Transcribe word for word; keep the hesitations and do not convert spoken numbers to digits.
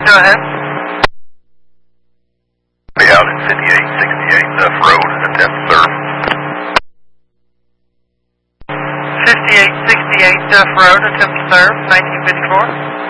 Go ahead. Be out at fifty-eight sixty-eight Duff Road, attempt to serve. fifty-eight sixty-eight Duff Road, attempt to serve, nineteen fifty-four.